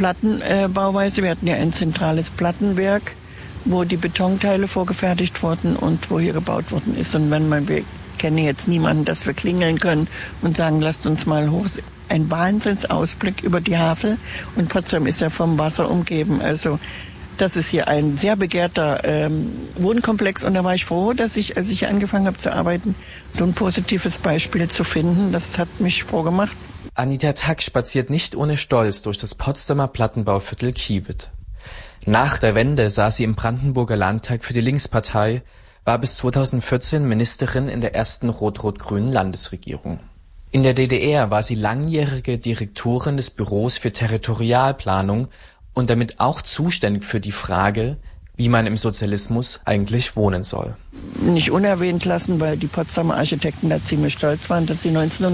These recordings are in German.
Plattenbauweise. Wir hatten ja ein zentrales Plattenwerk, wo die Betonteile vorgefertigt wurden und wo hier gebaut worden ist. Und wir kennen jetzt niemanden, dass wir klingeln können und sagen, lasst uns mal hoch. Ein Wahnsinnsausblick über die Havel. Und Potsdam ist ja vom Wasser umgeben. Also das ist hier ein sehr begehrter Wohnkomplex. Und da war ich froh, dass ich, als ich hier angefangen habe zu arbeiten, so ein positives Beispiel zu finden. Das hat mich froh gemacht. Anita Tack spaziert nicht ohne Stolz durch das Potsdamer Plattenbauviertel Kiewitt. Nach der Wende saß sie im Brandenburger Landtag für die Linkspartei, war bis 2014 Ministerin in der ersten rot-rot-grünen Landesregierung. In der DDR war sie langjährige Direktorin des Büros für Territorialplanung und damit auch zuständig für die Frage, wie man im Sozialismus eigentlich wohnen soll. Nicht unerwähnt lassen, weil die Potsdamer Architekten da ziemlich stolz waren, dass sie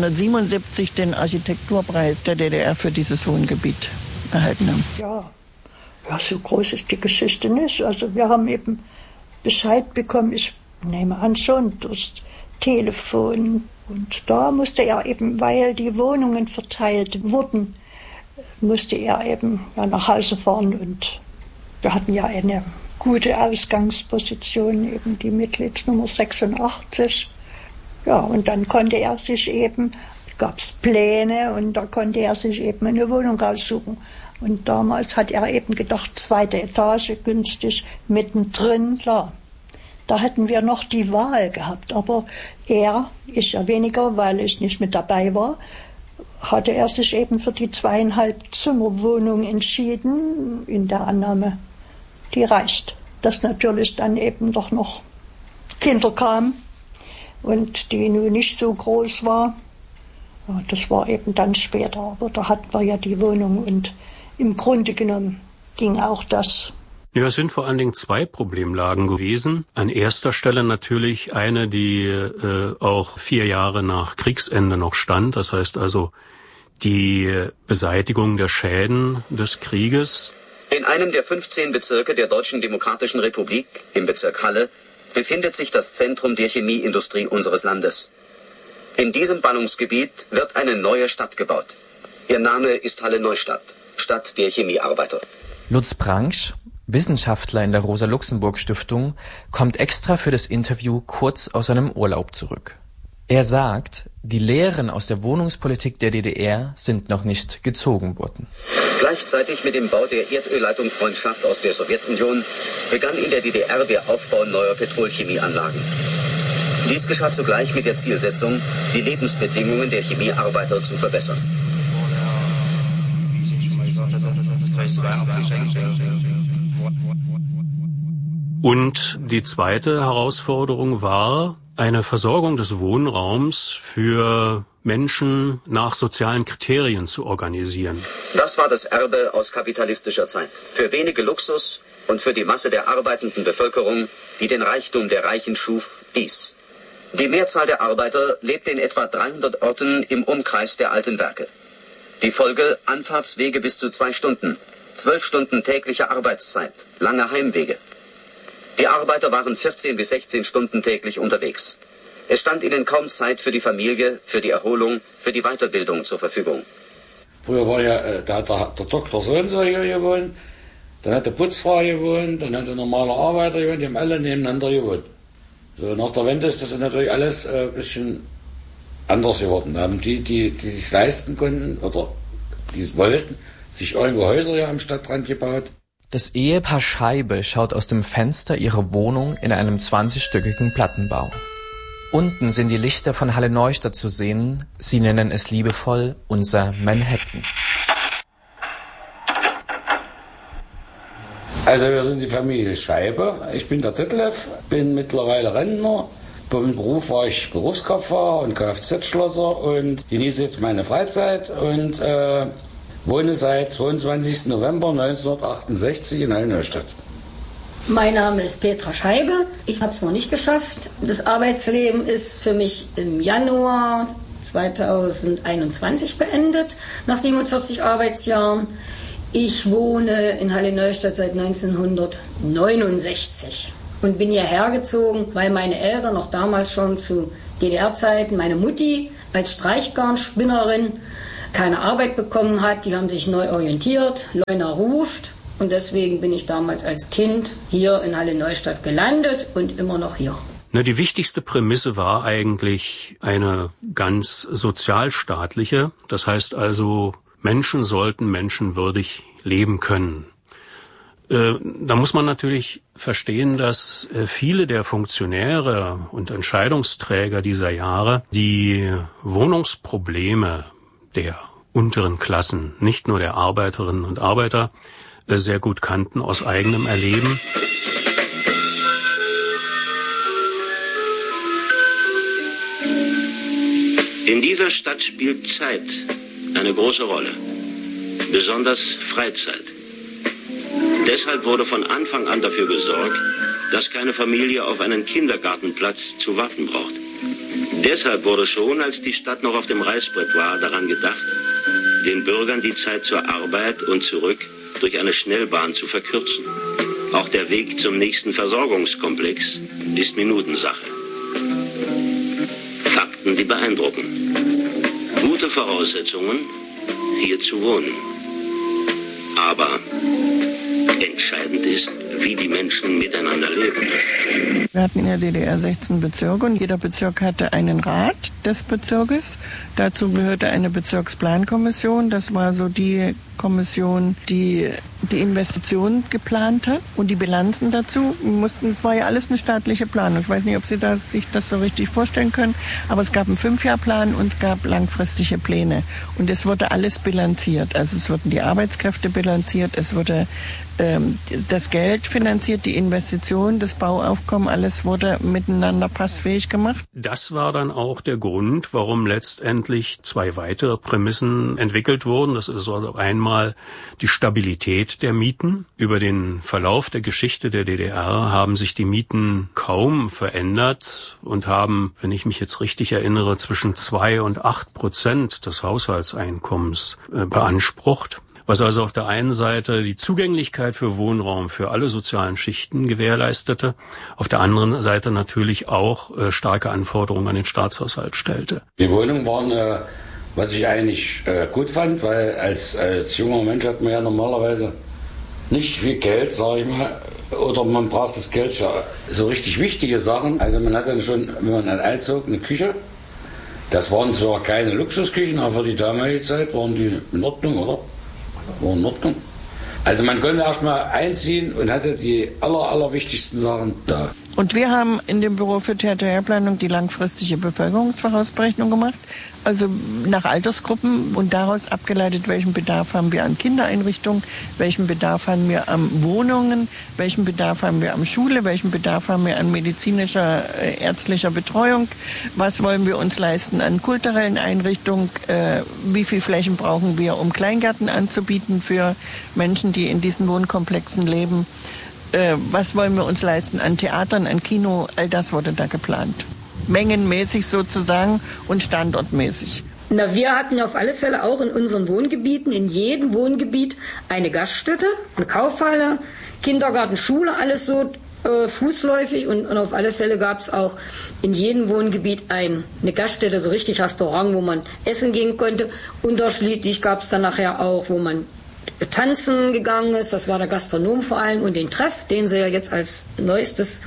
1977 den Architekturpreis der DDR für dieses Wohngebiet erhalten haben. Ja, so groß ist die Geschichte nicht. Also wir haben eben Bescheid bekommen, ich nehme an schon, durchs Telefon. Und da musste er eben, weil die Wohnungen verteilt wurden, musste er eben nach Hause fahren. Und wir hatten ja eine gute Ausgangsposition, eben die Mitgliedsnummer 86. Ja, und dann konnte er sich eben, gab es Pläne und da konnte er sich eben eine Wohnung aussuchen. Und damals hat er eben gedacht, 2. Etage, günstig, mittendrin, klar. Da hätten wir noch die Wahl gehabt, aber ich ja weniger, weil ich nicht mit dabei war, hatte er sich eben für die 2,5 Zimmerwohnung entschieden, in der Annahme, die reicht. Dass natürlich dann eben doch noch Kinder kamen und die nun nicht so groß war. Ja, das war eben dann später, aber da hatten wir ja die Wohnung und im Grunde genommen ging auch das. Ja, es sind vor allen Dingen 2 Problemlagen gewesen. An erster Stelle natürlich eine, die auch 4 Jahre nach Kriegsende noch stand. Das heißt also die Beseitigung der Schäden des Krieges. In einem der 15 Bezirke der Deutschen Demokratischen Republik, im Bezirk Halle, befindet sich das Zentrum der Chemieindustrie unseres Landes. In diesem Ballungsgebiet wird eine neue Stadt gebaut. Ihr Name ist Halle-Neustadt, Stadt der Chemiearbeiter. Lutz Branch, Wissenschaftler in der Rosa-Luxemburg-Stiftung, kommt extra für das Interview kurz aus seinem Urlaub zurück. Er sagt, die Lehren aus der Wohnungspolitik der DDR sind noch nicht gezogen worden. Gleichzeitig mit dem Bau der Erdölleitung Freundschaft aus der Sowjetunion begann in der DDR der Aufbau neuer Petrolchemieanlagen. Dies geschah zugleich mit der Zielsetzung, die Lebensbedingungen der Chemiearbeiter zu verbessern. Und die zweite Herausforderung war, eine Versorgung des Wohnraums für Menschen nach sozialen Kriterien zu organisieren. Das war das Erbe aus kapitalistischer Zeit. Für wenige Luxus und für die Masse der arbeitenden Bevölkerung, die den Reichtum der Reichen schuf, dies. Die Mehrzahl der Arbeiter lebte in etwa 300 Orten im Umkreis der alten Werke. Die Folge: Anfahrtswege bis zu 2 Stunden, 12 Stunden tägliche Arbeitszeit, lange Heimwege. Die Arbeiter waren 14 bis 16 Stunden täglich unterwegs. Es stand ihnen kaum Zeit für die Familie, für die Erholung, für die Weiterbildung zur Verfügung. Früher war ja der Doktor so und so hier gewohnt, dann hat der Putzfrau gewohnt, dann hat der normale Arbeiter gewohnt, die haben alle nebeneinander gewohnt. So, nach der Wende ist das natürlich alles ein bisschen anders geworden. Da haben die sich leisten konnten oder die es wollten, sich irgendwo Häuser ja am Stadtrand gebaut. Das Ehepaar Scheibe schaut aus dem Fenster ihrer Wohnung in einem 20-stöckigen Plattenbau. Unten sind die Lichter von Halle-Neustadt zu sehen. Sie nennen es liebevoll unser Manhattan. Also wir sind die Familie Scheibe. Ich bin der Ditlev, bin mittlerweile Rentner. Im Beruf war ich Berufskraftfahrer und Kfz-Schlosser und genieße jetzt meine Freizeit und wohne seit 22. November 1968 in Halle-Neustadt. Mein Name ist Petra Scheibe. Ich habe es noch nicht geschafft. Das Arbeitsleben ist für mich im Januar 2021 beendet, nach 47 Arbeitsjahren. Ich wohne in Halle-Neustadt seit 1969 und bin hierher gezogen, weil meine Eltern noch damals schon zu DDR-Zeiten, meine Mutti als Streichgarnspinnerin, keine Arbeit bekommen hat. Die haben sich neu orientiert. Leuna ruft. Und deswegen bin ich damals als Kind hier in Halle-Neustadt gelandet und immer noch hier. Die wichtigste Prämisse war eigentlich eine ganz sozialstaatliche. Das heißt also, Menschen sollten menschenwürdig leben können. Da muss man natürlich verstehen, dass viele der Funktionäre und Entscheidungsträger dieser Jahre die Wohnungsprobleme der unteren Klassen, nicht nur der Arbeiterinnen und Arbeiter, sehr gut kannten aus eigenem Erleben. In dieser Stadt spielt Zeit eine große Rolle, besonders Freizeit. Deshalb wurde von Anfang an dafür gesorgt, dass keine Familie auf einen Kindergartenplatz zu warten braucht. Deshalb wurde schon, als die Stadt noch auf dem Reißbrett war, daran gedacht, den Bürgern die Zeit zur Arbeit und zurück durch eine Schnellbahn zu verkürzen. Auch der Weg zum nächsten Versorgungskomplex ist Minutensache. Fakten, die beeindrucken. Gute Voraussetzungen, hier zu wohnen. Aber entscheidend ist, wie die Menschen miteinander leben. Wir hatten in der DDR 16 Bezirke und jeder Bezirk hatte einen Rat des Bezirkes. Dazu gehörte eine Bezirksplankommission. Das war so die Kommission, die die Investitionen geplant hat und die Bilanzen dazu. Es war ja alles eine staatliche Planung. Ich weiß nicht, ob Sie sich das so richtig vorstellen können, aber es gab einen 5-Jahr-Plan und es gab langfristige Pläne. Und es wurde alles bilanziert. Also es wurden die Arbeitskräfte bilanziert, es wurde das Geld finanziert, die Investitionen, das Bauaufkommen, alles wurde miteinander passfähig gemacht. Das war dann auch der Grund, warum letztendlich 2 weitere Prämissen entwickelt wurden. Das ist also einmal die Stabilität der Mieten. Über den Verlauf der Geschichte der DDR haben sich die Mieten kaum verändert und haben, wenn ich mich jetzt richtig erinnere, zwischen 2 und 8% des Haushaltseinkommens beansprucht. Was also auf der einen Seite die Zugänglichkeit für Wohnraum für alle sozialen Schichten gewährleistete, auf der anderen Seite natürlich auch starke Anforderungen an den Staatshaushalt stellte. Die Wohnungen waren, was ich eigentlich gut fand, weil als junger Mensch hat man ja normalerweise nicht viel Geld, sage ich mal, oder man braucht das Geld für so richtig wichtige Sachen. Also man hat dann schon, wenn man dann einzog, eine Küche. Das waren zwar keine Luxusküchen, aber für die damalige Zeit waren die in Ordnung, oder? War in Ordnung. Also man konnte erstmal einziehen und hatte die allerwichtigsten Sachen da. Und wir haben in dem Büro für Territorialplanung die langfristige Bevölkerungsvorausberechnung gemacht, also nach Altersgruppen und daraus abgeleitet, welchen Bedarf haben wir an Kindereinrichtungen, welchen Bedarf haben wir an Wohnungen, welchen Bedarf haben wir an Schule, welchen Bedarf haben wir an medizinischer, ärztlicher Betreuung, was wollen wir uns leisten an kulturellen Einrichtungen, wie viel Flächen brauchen wir, um Kleingärten anzubieten für Menschen, die in diesen Wohnkomplexen leben. Was wollen wir uns leisten an Theatern, an Kino, all das wurde da geplant. Mengenmäßig sozusagen und standortmäßig. Na, wir hatten auf alle Fälle auch in unseren Wohngebieten, in jedem Wohngebiet eine Gaststätte, eine Kaufhalle, Kindergarten, Schule, alles so fußläufig und auf alle Fälle gab es auch in jedem Wohngebiet eine Gaststätte, so richtig Restaurant, wo man essen gehen konnte. Unterschiedlich gab es dann nachher auch, wo man tanzen gegangen ist, das war der Gastronom vor allem und den Treff, den sie ja jetzt als neuestes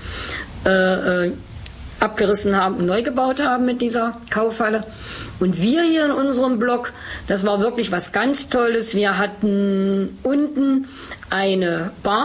abgerissen haben und neu gebaut haben mit dieser Kaufhalle. Und wir hier in unserem Block, das war wirklich was ganz Tolles. Wir hatten unten eine Bar,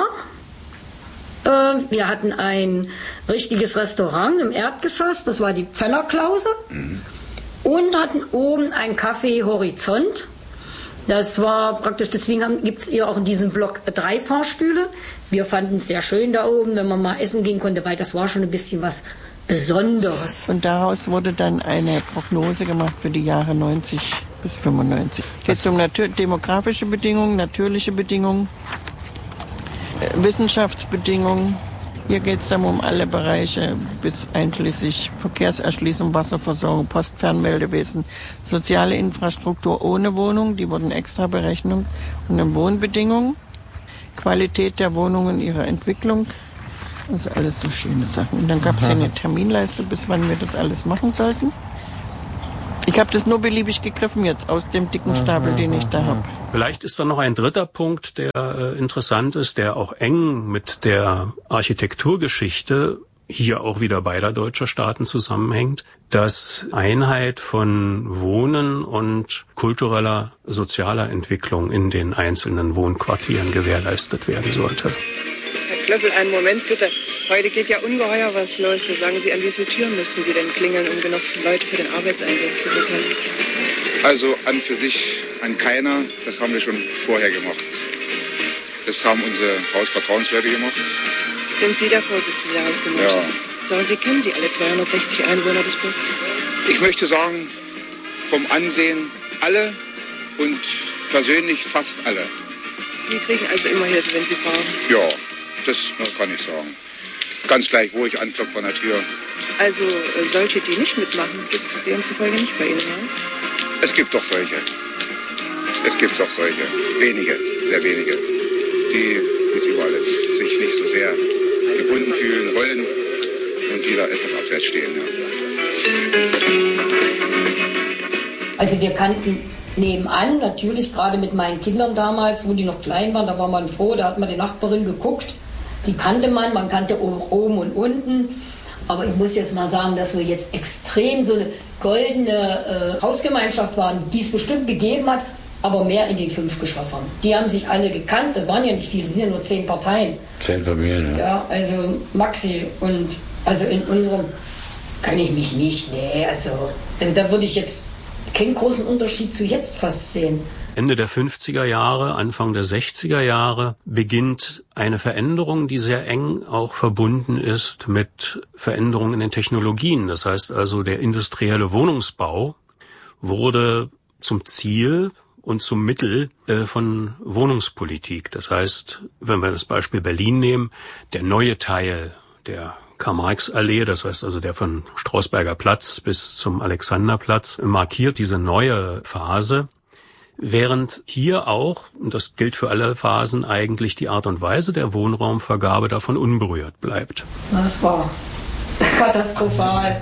wir hatten ein richtiges Restaurant im Erdgeschoss, das war die Pfennerklause, und hatten oben ein Café Horizont. Das war praktisch, deswegen gibt es hier auch in diesem Block 3 Fahrstühle. Wir fanden es sehr schön da oben, wenn man mal essen gehen konnte, weil das war schon ein bisschen was Besonderes. Und daraus wurde dann eine Prognose gemacht für die Jahre 90 bis 95. Geht es um demografische Bedingungen, natürliche Bedingungen, Wissenschaftsbedingungen. Hier geht es dann um alle Bereiche bis einschließlich Verkehrserschließung, Wasserversorgung, Postfernmeldewesen, soziale Infrastruktur ohne Wohnung, die wurden extra berechnet, und um Wohnbedingungen, Qualität der Wohnungen, ihre Entwicklung, also alles so schöne Sachen. Und dann gab es hier eine Terminleiste, bis wann wir das alles machen sollten. Ich habe das nur beliebig gegriffen jetzt aus dem dicken Stapel, den ich da habe. Vielleicht ist da noch ein dritter Punkt, der interessant ist, der auch eng mit der Architekturgeschichte hier auch wieder beider deutscher Staaten zusammenhängt, dass Einheit von Wohnen und kultureller, sozialer Entwicklung in den einzelnen Wohnquartieren gewährleistet werden sollte. Herr Klöppel, einen Moment bitte. Heute geht ja ungeheuer was los. So sagen Sie, an wie viele Türen müssten Sie denn klingeln, um genug Leute für den Arbeitseinsatz zu bekommen? Also an für sich an keiner. Das haben wir schon vorher gemacht. Das haben unsere Hausvertrauensleute gemacht. Sind Sie der Vorsitzende der Hausgemeinschaft? Ja. Sagen Sie, kennen Sie alle 260 Einwohner des Burgs? Ich möchte sagen, vom Ansehen alle und persönlich fast alle. Sie kriegen also immer Hilfe, wenn Sie brauchen? Ja, das kann ich sagen. Ganz gleich, wo ich anklopfe an der Tür. Also solche, die nicht mitmachen, gibt es demzufolge nicht bei Ihnen im Haus? Es gibt doch solche. Es gibt auch solche. Wenige, sehr wenige. Die, wie es überall ist, sich nicht so sehr gebunden fühlen wollen und die da etwas abseits stehen. Ja. Also wir kannten nebenan, natürlich gerade mit meinen Kindern damals, wo die noch klein waren, da war man froh, da hat man die Nachbarin geguckt, die kannte man kannte oben und unten. Aber ich muss jetzt mal sagen, dass wir jetzt extrem so eine goldene Hausgemeinschaft waren, die es bestimmt gegeben hat, aber mehr in den 5 Geschossern. Die haben sich alle gekannt, das waren ja nicht viele, das sind ja nur 10 Parteien. 10 Familien, ja. Ja, also Maxi und also in unserem kann ich mich nicht, also da würde ich jetzt keinen großen Unterschied zu jetzt fast sehen. Ende der 50er Jahre, Anfang der 60er Jahre beginnt eine Veränderung, die sehr eng auch verbunden ist mit Veränderungen in den Technologien. Das heißt also, der industrielle Wohnungsbau wurde zum Ziel und zum Mittel von Wohnungspolitik. Das heißt, wenn wir das Beispiel Berlin nehmen, der neue Teil der Karl-Marx-Allee, das heißt also der von Strausberger Platz bis zum Alexanderplatz, markiert diese neue Phase. Während hier auch, und das gilt für alle Phasen, eigentlich die Art und Weise der Wohnraumvergabe davon unberührt bleibt. Das war katastrophal.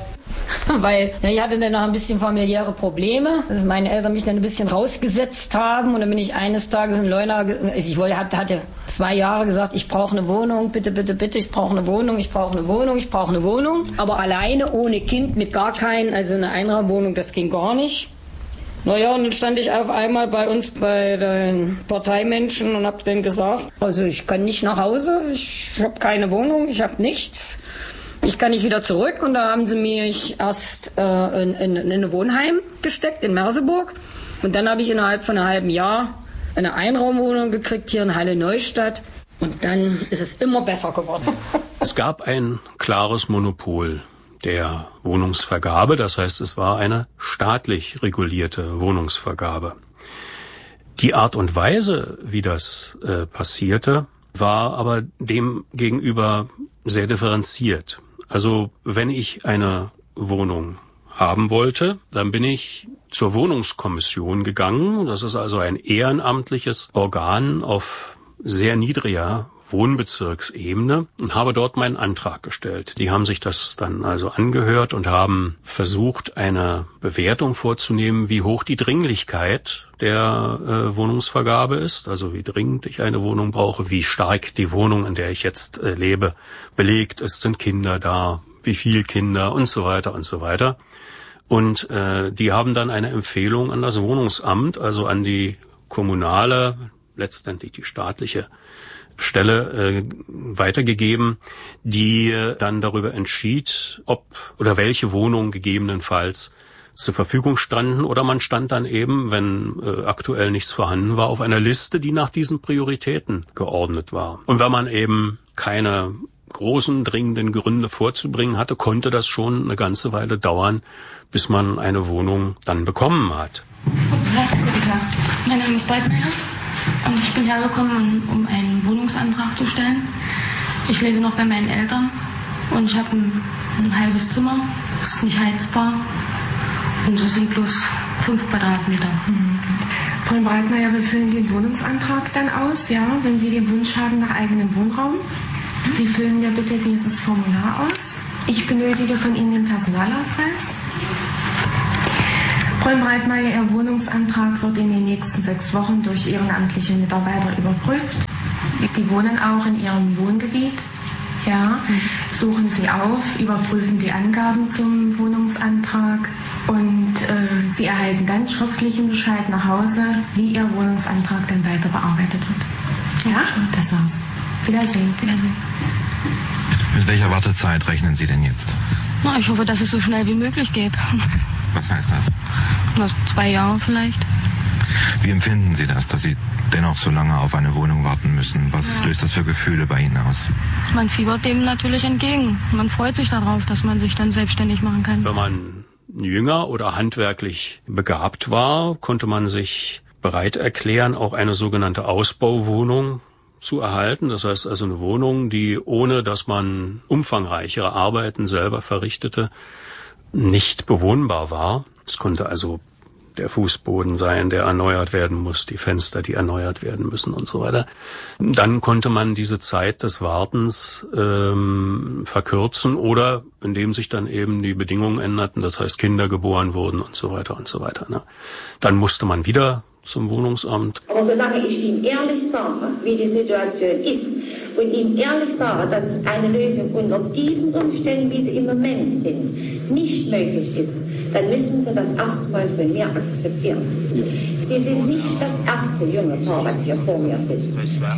Weil ich hatte dann noch ein bisschen familiäre Probleme, dass meine Eltern mich dann ein bisschen rausgesetzt haben und dann bin ich eines Tages in Leuna, hatte 2 Jahre gesagt, ich brauche eine Wohnung, bitte, ich brauche eine Wohnung, ich brauche eine Wohnung, aber alleine, ohne Kind, mit gar keinen, also eine Einraumwohnung, das ging gar nicht. Naja, und dann stand ich auf einmal bei uns bei den Parteimenschen und habe dann gesagt, also ich kann nicht nach Hause, ich habe keine Wohnung, ich habe nichts. Ich kann nicht wieder zurück und da haben sie mich erst in ein Wohnheim gesteckt in Merseburg und dann habe ich innerhalb von einem halben Jahr eine Einraumwohnung gekriegt hier in Halle Neustadt und dann ist es immer besser geworden. Es gab ein klares Monopol der Wohnungsvergabe, das heißt, es war eine staatlich regulierte Wohnungsvergabe. Die Art und Weise, wie das passierte, war aber dem gegenüber sehr differenziert. Also wenn ich eine Wohnung haben wollte, dann bin ich zur Wohnungskommission gegangen. Das ist also ein ehrenamtliches Organ auf sehr niedriger Wohnbezirksebene und habe dort meinen Antrag gestellt. Die haben sich das dann also angehört und haben versucht, eine Bewertung vorzunehmen, wie hoch die Dringlichkeit der Wohnungsvergabe ist, also wie dringend ich eine Wohnung brauche, wie stark die Wohnung, in der ich jetzt lebe, belegt ist, sind Kinder da, wie viel Kinder und so weiter und so weiter. Und die haben dann eine Empfehlung an das Wohnungsamt, also an die kommunale, letztendlich die staatliche Stelle weitergegeben, die dann darüber entschied, ob oder welche Wohnungen gegebenenfalls zur Verfügung standen, oder man stand dann eben, wenn aktuell nichts vorhanden war, auf einer Liste, die nach diesen Prioritäten geordnet war. Und wenn man eben keine großen, dringenden Gründe vorzubringen hatte, konnte das schon eine ganze Weile dauern, bis man eine Wohnung dann bekommen hat. Guten Tag, mein Name ist Breitmeier. Und ich bin hergekommen, um einen Wohnungsantrag zu stellen. Ich lebe noch bei meinen Eltern und ich habe ein halbes Zimmer, das ist nicht heizbar und es sind bloß 5 Quadratmeter. Frau Breitmeier, wir füllen den Wohnungsantrag dann aus, ja, wenn Sie den Wunsch haben nach eigenem Wohnraum. Sie füllen mir bitte dieses Formular aus. Ich benötige von Ihnen den Personalausweis. Frau Breitmeier, Ihr Wohnungsantrag wird in den nächsten 6 Wochen durch ehrenamtliche Mitarbeiter überprüft. Die wohnen auch in Ihrem Wohngebiet. Ja, suchen Sie auf, überprüfen die Angaben zum Wohnungsantrag und Sie erhalten dann schriftlichen Bescheid nach Hause, wie Ihr Wohnungsantrag dann weiter bearbeitet wird. Ja, das war's. Wiedersehen. Mit welcher Wartezeit rechnen Sie denn jetzt? Na, ich hoffe, dass es so schnell wie möglich geht. Was heißt das? Na, 2 Jahre vielleicht. Wie empfinden Sie das, dass Sie dennoch so lange auf eine Wohnung warten müssen? Was löst das für Gefühle bei Ihnen aus? Man fiebert dem natürlich entgegen. Man freut sich darauf, dass man sich dann selbstständig machen kann. Wenn man jünger oder handwerklich begabt war, konnte man sich bereit erklären, auch eine sogenannte Ausbauwohnung zu erhalten. Das heißt also eine Wohnung, die ohne dass man umfangreichere Arbeiten selber verrichtete, nicht bewohnbar war. Es konnte also der Fußboden sein, der erneuert werden muss, die Fenster, die erneuert werden müssen und so weiter. Dann konnte man diese Zeit des Wartens verkürzen oder indem sich dann eben die Bedingungen änderten, das heißt Kinder geboren wurden und so weiter und so weiter. Ne? Dann musste man wieder zum Wohnungsamt. Aber solange ich ihm ehrlich sage, wie die Situation ist und ihm ehrlich sage, dass es eine Lösung unter diesen Umständen, wie sie im Moment sind, nicht möglich ist, dann müssen Sie das erstmal von mir akzeptieren. Sie sind nicht das erste junge Paar, was hier vor mir sitzt.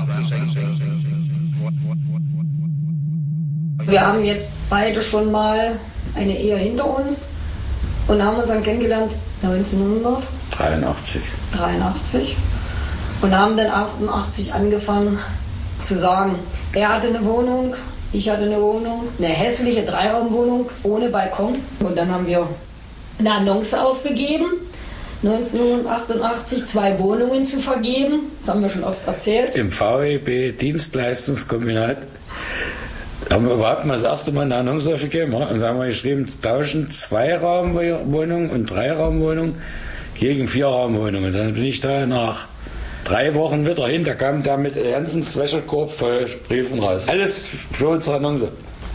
Wir haben jetzt beide schon mal eine Ehe hinter uns und haben uns dann kennengelernt 1983 und haben dann 88 angefangen zu sagen, er hatte eine Wohnung, ich hatte eine Wohnung, eine hässliche 3-Raumwohnung ohne Balkon. Und dann haben wir eine Annonce aufgegeben, 1988 2 Wohnungen zu vergeben. Das haben wir schon oft erzählt. Im VEB Dienstleistungskombinat haben wir überhaupt mal das erste Mal eine Annonce aufgegeben. Und da haben wir geschrieben, tauschen 2-Raumwohnungen und 3-Raumwohnungen gegen 4-Raumwohnungen. Dann bin ich da nach 3 Wochen wieder hin, da kam da mit dem ganzen Wäschekorb voll Briefen raus. Alles für unsere Annonce.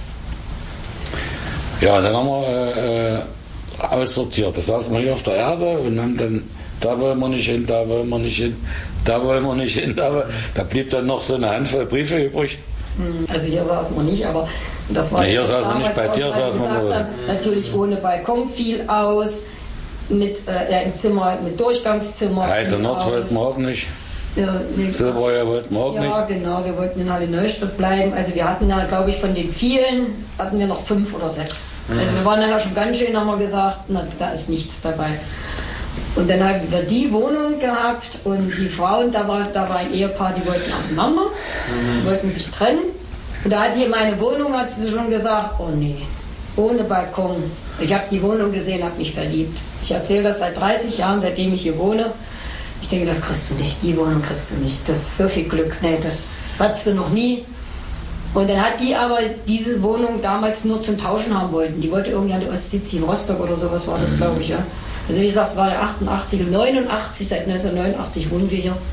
Ja, dann haben wir aussortiert. Da saßen wir hier auf der Erde und haben dann, da wollen wir nicht hin, da wollen wir nicht hin, da wollen wir nicht hin. Da blieb dann noch so eine Handvoll Briefe übrig. Also hier saßen wir nicht, aber das war... Ja, hier saßen wir nicht, bei dir saßen wir nur. Natürlich ohne Balkon viel aus, mit im Zimmer, mit Durchgangszimmer. Heide Nord wollten wir auch nicht. Silberheuer wollten wir auch nicht. Ja, genau, wir wollten in Halle Neustadt bleiben. Also wir hatten ja, glaube ich, von den vielen, hatten wir noch 5 oder 6. Also wir waren ja schon ganz schön, haben wir gesagt, na, da ist nichts dabei. Und dann haben wir die Wohnung gehabt und die Frauen, da war ein Ehepaar, die wollten auseinander, wollten sich trennen. Und da hat die meine Wohnung, hat sie schon gesagt, oh nee, ohne Balkon. Ich habe die Wohnung gesehen, habe mich verliebt. Ich erzähle das seit 30 Jahren, seitdem ich hier wohne. Ich denke, das kriegst du nicht, die Wohnung kriegst du nicht. Das ist so viel Glück, nee, das hattest du noch nie. Und dann hat die aber diese Wohnung damals nur zum Tauschen haben wollten. Die wollte irgendwie an die Ostsee ziehen, Rostock oder sowas war das, glaube ich, ja. Also wie gesagt, es war ja 88 und 89, seit 1989 wohnen wir hier.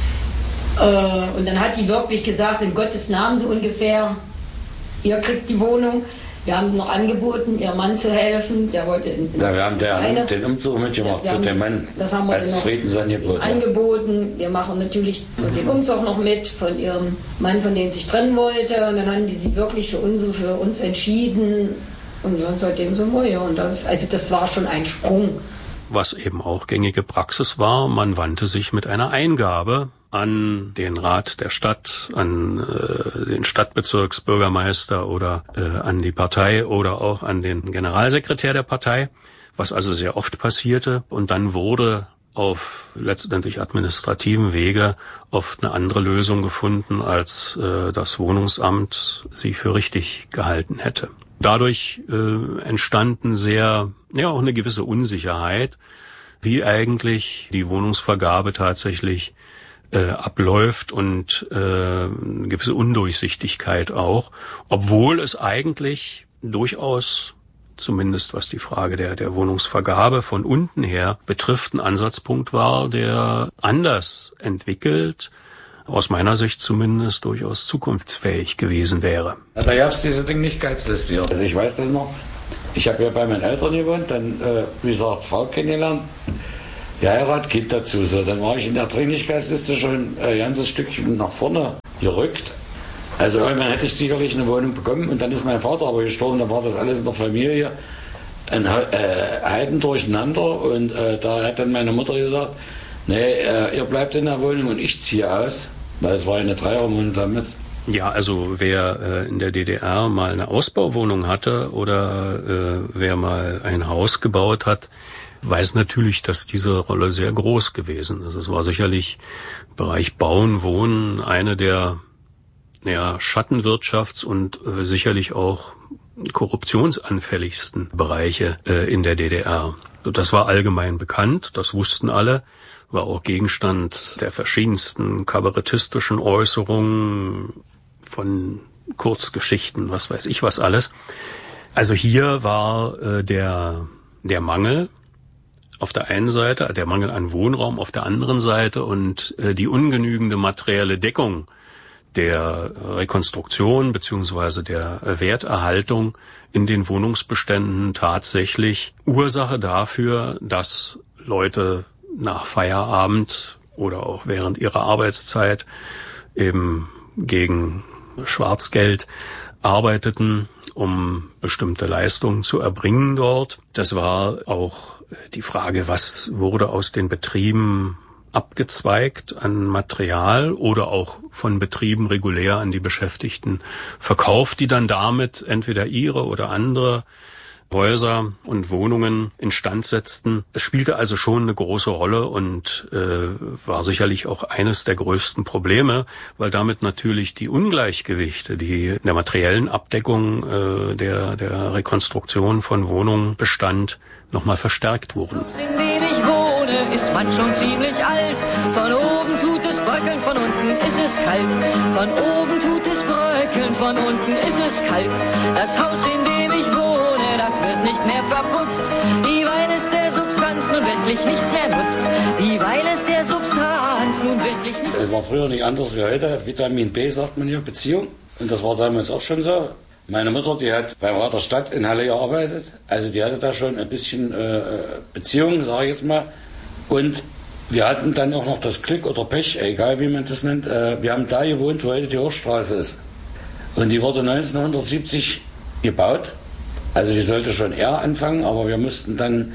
Und dann hat die wirklich gesagt, in Gottes Namen so ungefähr, ihr kriegt die Wohnung. Wir haben noch angeboten, ihrem Mann zu helfen. Der wollte ja, wir haben den Umzug mitgemacht für den Mann. Das haben wir als Friedensangebot angeboten. Wir machen natürlich den Umzug noch mit von ihrem Mann, von dem sie sich trennen wollte. Und dann haben die sich wirklich für uns entschieden. Und ja, seitdem sind wir hier. Und das war schon ein Sprung. Was eben auch gängige Praxis war, man wandte sich mit einer Eingabe an den Rat der Stadt, an den Stadtbezirksbürgermeister oder an die Partei oder auch an den Generalsekretär der Partei, was also sehr oft passierte. Und dann wurde auf letztendlich administrativen Wege oft eine andere Lösung gefunden, als das Wohnungsamt sie für richtig gehalten hätte. Dadurch entstanden auch eine gewisse Unsicherheit, wie eigentlich die Wohnungsvergabe tatsächlich abläuft und eine gewisse Undurchsichtigkeit auch, obwohl es eigentlich durchaus, zumindest was die Frage der Wohnungsvergabe von unten her betrifft, ein Ansatzpunkt war, der anders entwickelt, aus meiner Sicht zumindest durchaus zukunftsfähig gewesen wäre. Ja, da gab es diese Dringlichkeitsliste hier. Also ich weiß das noch, Ich habe ja bei meinen Eltern gewohnt, dann, wie gesagt, Frau kennengelernt, geheiratet, Kind dazu. So, dann war ich in der Dringlichkeitsliste schon ein ganzes Stückchen nach vorne gerückt. Also irgendwann hätte ich sicherlich eine Wohnung bekommen und dann ist mein Vater aber gestorben, da war das alles in der Familie ein Heiden durcheinander und da hat dann meine Mutter gesagt, nee, ihr bleibt in der Wohnung und ich ziehe aus, weil es war eine Dreierwohnung damals. Ja, also wer in der DDR mal eine Ausbauwohnung hatte oder wer mal ein Haus gebaut hat, weiß natürlich, dass diese Rolle sehr groß gewesen ist. Es war sicherlich im Bereich Bauen, Wohnen eine der Schattenwirtschafts- und sicherlich auch korruptionsanfälligsten Bereiche in der DDR. Das war allgemein bekannt, das wussten alle, war auch Gegenstand der verschiedensten kabarettistischen Äußerungen, von Kurzgeschichten, was weiß ich was alles. Also hier war der Mangel auf der einen Seite, der Mangel an Wohnraum auf der anderen Seite und die ungenügende materielle Deckung der Rekonstruktion beziehungsweise der Werterhaltung in den Wohnungsbeständen tatsächlich Ursache dafür, dass Leute nach Feierabend oder auch während ihrer Arbeitszeit eben gegen Schwarzgeld arbeiteten, um bestimmte Leistungen zu erbringen dort. Das war auch die Frage, was wurde aus den Betrieben abgezweigt an Material oder auch von Betrieben regulär an die Beschäftigten verkauft, die dann damit entweder ihre oder andere Häuser und Wohnungen instand setzten. Es spielte also schon eine große Rolle und war sicherlich auch eines der größten Probleme, weil damit natürlich die Ungleichgewichte, die in der materiellen Abdeckung der Rekonstruktion von Wohnungen bestand, nochmal verstärkt wurden. In dem ich wohne, ist man schon ziemlich alt. Von oben tut es bröckeln, von unten ist es kalt. Von oben tut es bröckeln, von unten ist es kalt. Das Haus, in dem ich wohne, das wird nicht mehr verputzt. Dieweil es der Substanz nun wirklich nichts mehr nutzt. Dieweil es der Substanz nun wirklich nichts. Es war früher nicht anders wie heute. Vitamin B sagt man hier, Beziehung. Und das war damals auch schon so. Meine Mutter, die hat beim Rat der Stadt in Halle gearbeitet. Also die hatte da schon ein bisschen Beziehung, sage ich jetzt mal. Und wir hatten dann auch noch das Glück oder Pech, egal wie man das nennt. Wir haben da gewohnt, wo heute die Hochstraße ist. Und die wurde 1970 gebaut. Also die sollte schon eher anfangen, aber wir mussten dann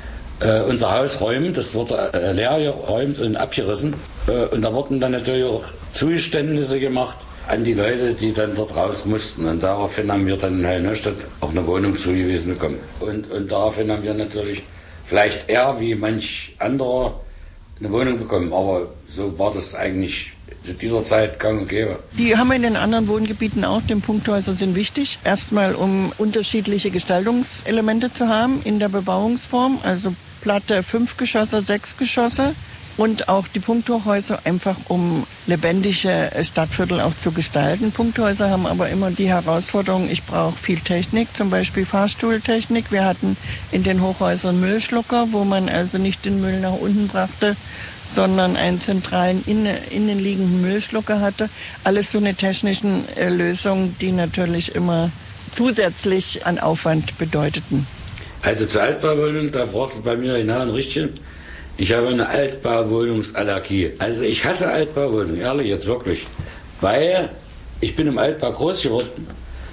unser Haus räumen. Das wurde leer geräumt und abgerissen. Und da wurden dann natürlich auch Zugeständnisse gemacht an die Leute, die dann dort raus mussten. Und daraufhin haben wir dann in Heil-Neustadt auch eine Wohnung zugewiesen bekommen. Und daraufhin haben wir natürlich vielleicht eher wie manch anderer eine Wohnung bekommen. Aber so war das eigentlich zu dieser Zeit gang und gäbe. Die haben wir in den anderen Wohngebieten auch. Die Punkthäuser sind wichtig. Erstmal, um unterschiedliche Gestaltungselemente zu haben in der Bebauungsform. Also platte 5 Geschosse, 6 Geschosse. Und auch die Punkthochhäuser einfach, um lebendige Stadtviertel auch zu gestalten. Punkthäuser haben aber immer die Herausforderung, ich brauche viel Technik, zum Beispiel Fahrstuhltechnik. Wir hatten in den Hochhäusern Müllschlucker, wo man also nicht den Müll nach unten brachte, sondern einen zentralen innenliegenden Müllschlucker hatte. Alles so eine technischen Lösung, die natürlich immer zusätzlich an Aufwand bedeuteten. Also zur Altbauwohnung, da fragst du bei mir genau ein Richtigen. Ich habe eine Altbauwohnungsallergie. Also ich hasse Altbauwohnungen, ehrlich jetzt wirklich. Weil ich bin im Altbau groß geworden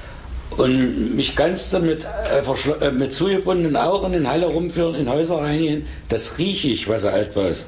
und mich kannst du mit zugebundenen Augen in Halle rumführen, in Häuser reingehen, das rieche ich, was ein Altbau ist.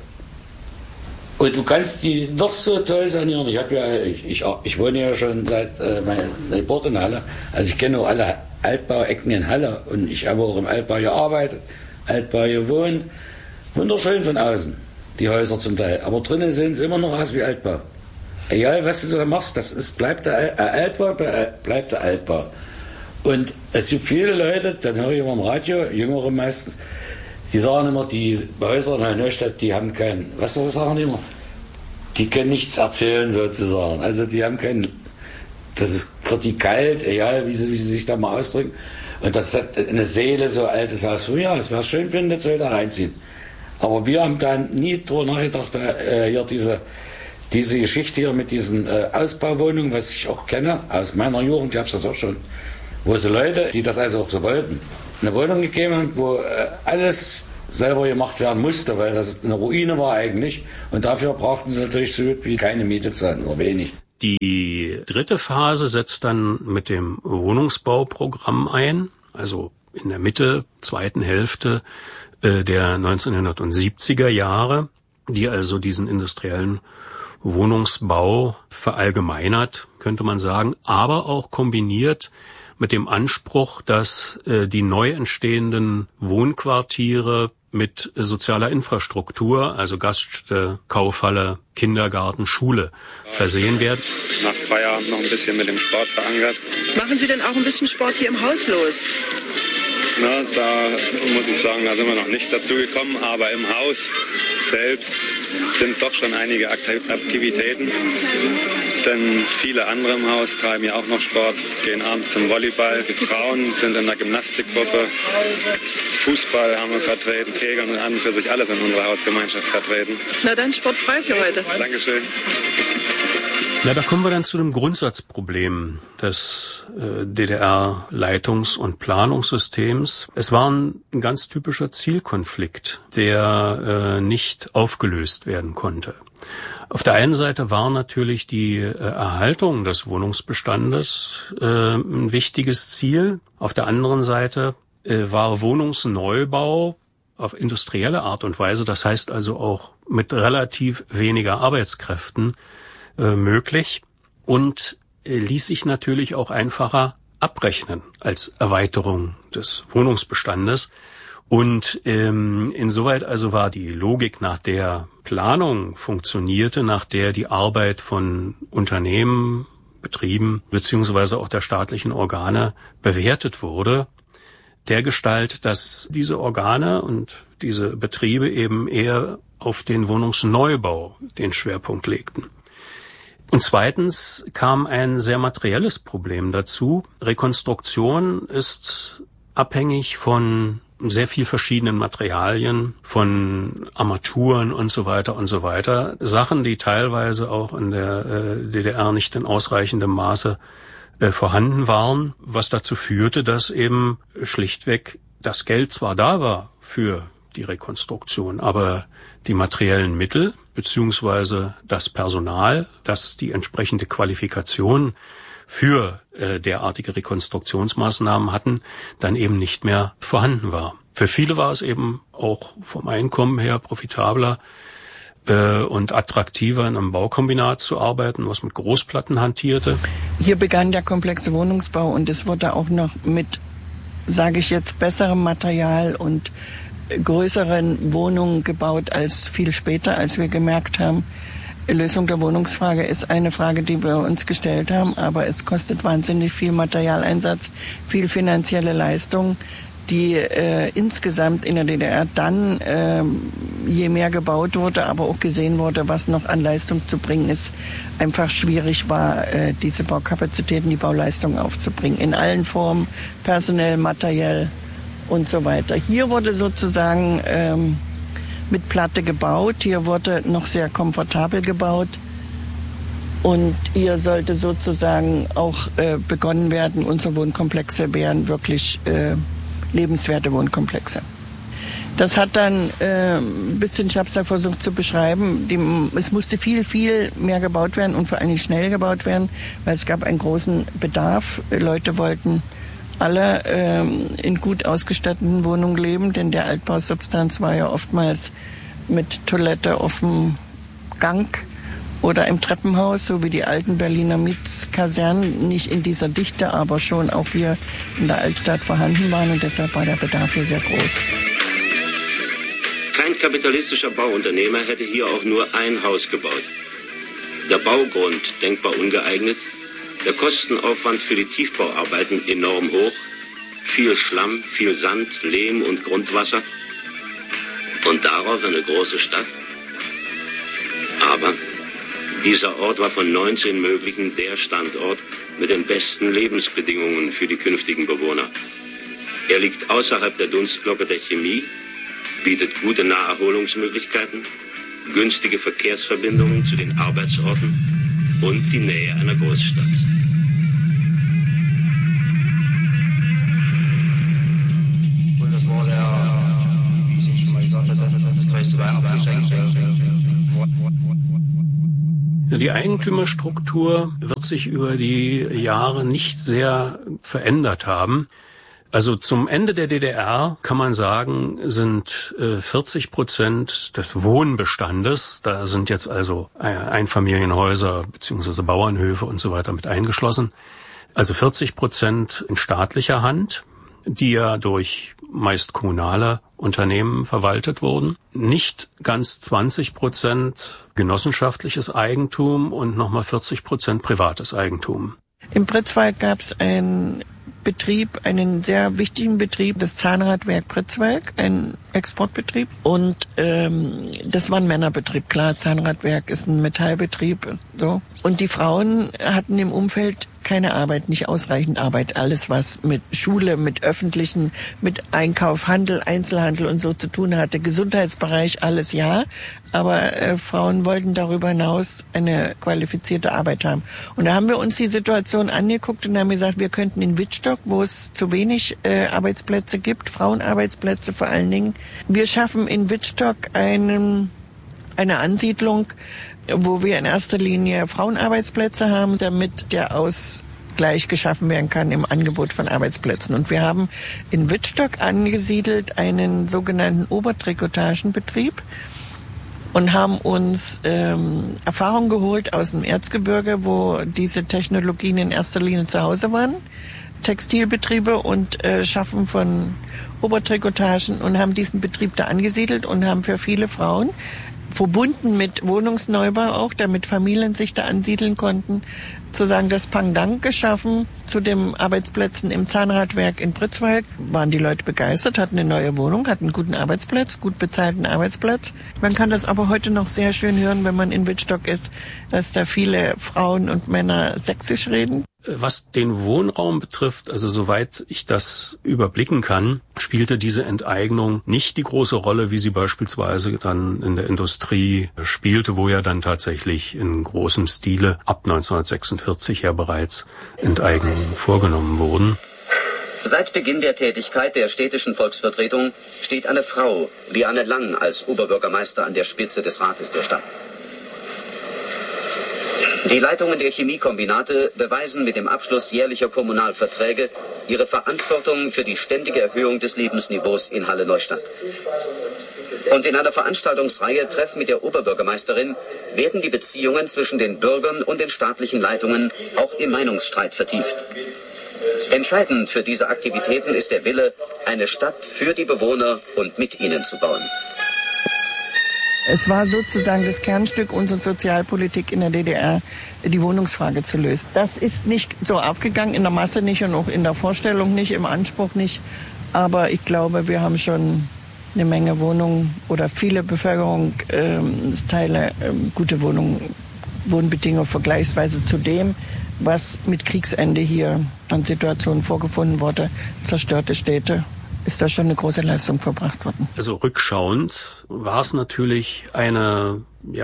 Und du kannst die doch so toll sanieren. Ich wohne ja schon seit meiner Geburt in Halle. Also ich kenne auch alle Altbauecken in Halle und ich habe auch im Altbau gearbeitet, Altbau gewohnt. Wunderschön von außen, die Häuser zum Teil. Aber drinnen sehen sie immer noch aus wie Altbau. Egal, was du da machst, bleibt der Altbau, bleibt der Altbau. Und es gibt viele Leute, dann höre ich immer im Radio, Jüngere meistens, die sagen immer, die Häuser in Heil-Neustadt, die haben keinen, was sagen die immer? Die können nichts erzählen sozusagen. Also die haben keinen, das ist für die kalt, egal wie sie sich da mal ausdrücken. Und das hat eine Seele, so altes Haus. Ja, es wäre schön, wenn das soll da reinziehen. Aber wir haben dann nie drüber nachgedacht, hier diese Geschichte hier mit diesen Ausbauwohnungen, was ich auch kenne, aus meiner Jugend gab es das auch schon, wo so Leute, die das also auch so wollten, eine Wohnung gegeben haben, wo alles selber gemacht werden musste, weil das eine Ruine war eigentlich. Und dafür brauchten sie natürlich so gut wie keine Miete zahlen, nur wenig. Die dritte Phase setzt dann mit dem Wohnungsbauprogramm ein, also in der Mitte, zweiten Hälfte der 1970er Jahre, die also diesen industriellen Wohnungsbau verallgemeinert, könnte man sagen, aber auch kombiniert mit dem Anspruch, dass die neu entstehenden Wohnquartiere mit sozialer Infrastruktur, also Gaststätte, Kaufhalle, Kindergarten, Schule versehen werden. Nach Feierabend noch ein bisschen mit dem Sport verankert. Machen Sie denn auch ein bisschen Sport hier im Haus los? Na, da muss ich sagen, da sind wir noch nicht dazu gekommen, aber im Haus selbst sind doch schon einige Aktivitäten. Denn viele andere im Haus treiben ja auch noch Sport, gehen abends zum Volleyball. Die Frauen sind in der Gymnastikgruppe, Fußball haben wir vertreten, Kegeln und an und für sich alles in unserer Hausgemeinschaft vertreten. Na dann sportfrei für heute. Dankeschön. Na, da kommen wir dann zu dem Grundsatzproblem des DDR-Leitungs- und Planungssystems. Es war ein ganz typischer Zielkonflikt, der nicht aufgelöst werden konnte. Auf der einen Seite war natürlich die Erhaltung des Wohnungsbestandes ein wichtiges Ziel. Auf der anderen Seite war Wohnungsneubau auf industrielle Art und Weise, das heißt also auch mit relativ weniger Arbeitskräften, möglich und ließ sich natürlich auch einfacher abrechnen als Erweiterung des Wohnungsbestandes. Und insoweit also war die Logik, nach der Planung funktionierte, nach der die Arbeit von Unternehmen, Betrieben beziehungsweise auch der staatlichen Organe bewertet wurde, dergestalt, dass diese Organe und diese Betriebe eben eher auf den Wohnungsneubau den Schwerpunkt legten. Und zweitens kam ein sehr materielles Problem dazu. Rekonstruktion ist abhängig von sehr viel verschiedenen Materialien, von Armaturen und so weiter und so weiter. Sachen, die teilweise auch in der DDR nicht in ausreichendem Maße vorhanden waren, was dazu führte, dass eben schlichtweg das Geld zwar da war für die Rekonstruktion, aber die materiellen Mittel beziehungsweise das Personal, das die entsprechende Qualifikation für derartige Rekonstruktionsmaßnahmen hatten, dann eben nicht mehr vorhanden war. Für viele war es eben auch vom Einkommen her profitabler und attraktiver, in einem Baukombinat zu arbeiten, was mit Großplatten hantierte. Hier begann der komplexe Wohnungsbau und es wurde auch noch mit, sage ich jetzt, besserem Material und größeren Wohnungen gebaut als viel später, als wir gemerkt haben, Lösung der Wohnungsfrage ist eine Frage, die wir uns gestellt haben, aber es kostet wahnsinnig viel Materialeinsatz, viel finanzielle Leistung, die insgesamt in der DDR dann, je mehr gebaut wurde, aber auch gesehen wurde, was noch an Leistung zu bringen ist, einfach schwierig war, diese Baukapazitäten, die Bauleistung aufzubringen. In allen Formen, personell, materiell und so weiter. Hier wurde sozusagen mit Platte gebaut, hier wurde noch sehr komfortabel gebaut und hier sollte sozusagen auch begonnen werden, unsere Wohnkomplexe wären wirklich lebenswerte Wohnkomplexe. Das hat dann ein bisschen, ich habe es ja versucht zu beschreiben, es musste viel, viel mehr gebaut werden und vor allem schnell gebaut werden, weil es gab einen großen Bedarf. Leute wollten alle in gut ausgestatteten Wohnungen leben, denn der Altbausubstanz war ja oftmals mit Toilette auf dem Gang oder im Treppenhaus, so wie die alten Berliner Mietskasernen, nicht in dieser Dichte, aber schon auch hier in der Altstadt vorhanden waren und deshalb war der Bedarf hier sehr groß. Kein kapitalistischer Bauunternehmer hätte hier auch nur ein Haus gebaut. Der Baugrund denkbar ungeeignet, der Kostenaufwand für die Tiefbauarbeiten enorm hoch, viel Schlamm, viel Sand, Lehm und Grundwasser und darauf eine große Stadt. Aber dieser Ort war von 19 möglichen der Standort mit den besten Lebensbedingungen für die künftigen Bewohner. Er liegt außerhalb der Dunstglocke der Chemie, bietet gute Naherholungsmöglichkeiten, günstige Verkehrsverbindungen zu den Arbeitsorten und die Nähe einer Großstadt. Die Eigentümerstruktur wird sich über die Jahre nicht sehr verändert haben. Also zum Ende der DDR kann man sagen, sind 40% des Wohnbestandes, da sind jetzt also Einfamilienhäuser bzw. Bauernhöfe und so weiter mit eingeschlossen, also 40% in staatlicher Hand, die ja durch meist kommunale Unternehmen verwaltet wurden. Nicht ganz 20% genossenschaftliches Eigentum und nochmal 40% privates Eigentum. Im Pritzwalk gab es einen sehr wichtigen Betrieb, das Zahnradwerk Pritzwalk, ein Exportbetrieb. Und das war ein Männerbetrieb. Klar, Zahnradwerk ist ein Metallbetrieb. So. Und die Frauen hatten im Umfeld keine Arbeit, nicht ausreichend Arbeit. Alles, was mit Schule, mit Öffentlichen, mit Einkauf, Handel, Einzelhandel und so zu tun hatte. Gesundheitsbereich, alles ja. Aber Frauen wollten darüber hinaus eine qualifizierte Arbeit haben. Und da haben wir uns die Situation angeguckt und haben gesagt, wir könnten in Wittstock, wo es zu wenig Arbeitsplätze gibt, Frauenarbeitsplätze vor allen Dingen, wir schaffen in Wittstock eine Ansiedlung, wo wir in erster Linie Frauenarbeitsplätze haben, damit der Ausgleich geschaffen werden kann im Angebot von Arbeitsplätzen. Und wir haben in Wittstock angesiedelt einen sogenannten Obertrikotagenbetrieb und haben uns Erfahrung geholt aus dem Erzgebirge, wo diese Technologien in erster Linie zu Hause waren. Textilbetriebe und Schaffen von Obertrikotagen und haben diesen Betrieb da angesiedelt und haben für viele Frauen, verbunden mit Wohnungsneubau auch, damit Familien sich da ansiedeln konnten, sozusagen das Pendant geschaffen zu den Arbeitsplätzen im Zahnradwerk in Pritzwalk. Waren die Leute begeistert, hatten eine neue Wohnung, hatten einen guten Arbeitsplatz, gut bezahlten Arbeitsplatz. Man kann das aber heute noch sehr schön hören, wenn man in Wittstock ist, dass da viele Frauen und Männer sächsisch reden. Was den Wohnraum betrifft, also soweit ich das überblicken kann, spielte diese Enteignung nicht die große Rolle, wie sie beispielsweise dann in der Industrie spielte, wo ja dann tatsächlich in großem Stile ab 1946 ja bereits Enteignungen vorgenommen wurden. Seit Beginn der Tätigkeit der städtischen Volksvertretung steht eine Frau, Liane Lang, als Oberbürgermeister an der Spitze des Rates der Stadt. Die Leitungen der Chemiekombinate beweisen mit dem Abschluss jährlicher Kommunalverträge ihre Verantwortung für die ständige Erhöhung des Lebensniveaus in Halle-Neustadt. Und in einer Veranstaltungsreihe Treff mit der Oberbürgermeisterin werden die Beziehungen zwischen den Bürgern und den staatlichen Leitungen auch im Meinungsstreit vertieft. Entscheidend für diese Aktivitäten ist der Wille, eine Stadt für die Bewohner und mit ihnen zu bauen. Es war sozusagen das Kernstück unserer Sozialpolitik in der DDR, die Wohnungsfrage zu lösen. Das ist nicht so aufgegangen, in der Masse nicht und auch in der Vorstellung nicht, im Anspruch nicht. Aber ich glaube, wir haben schon eine Menge Wohnungen oder viele Bevölkerungsteile gute Wohnbedingungen vergleichsweise zu dem, was mit Kriegsende hier an Situationen vorgefunden wurde, zerstörte Städte. Ist da schon eine große Leistung verbracht worden. Also rückschauend war es natürlich eine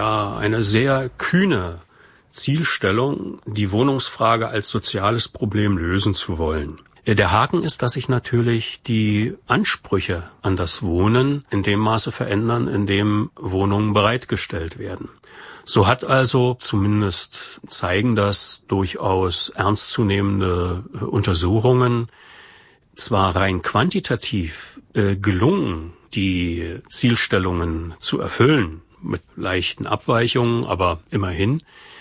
sehr kühne Zielstellung, die Wohnungsfrage als soziales Problem lösen zu wollen. Der Haken ist, dass sich natürlich die Ansprüche an das Wohnen in dem Maße verändern, in dem Wohnungen bereitgestellt werden. So hat also, zumindest zeigen das durchaus ernstzunehmende Untersuchungen, zwar rein quantitativ gelungen, die Zielstellungen zu erfüllen, mit leichten Abweichungen, aber immerhin.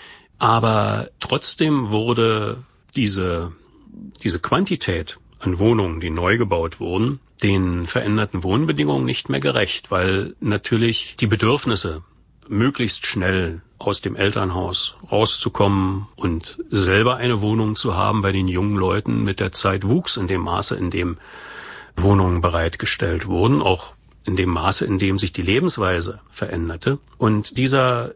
Aber trotzdem wurde diese Quantität an Wohnungen, die neu gebaut wurden, den veränderten Wohnbedingungen nicht mehr gerecht, weil natürlich die Bedürfnisse, möglichst schnell aus dem Elternhaus rauszukommen und selber eine Wohnung zu haben, bei den jungen Leuten mit der Zeit wuchs in dem Maße, in dem Wohnungen bereitgestellt wurden, auch in dem Maße, in dem sich die Lebensweise veränderte. Und dieser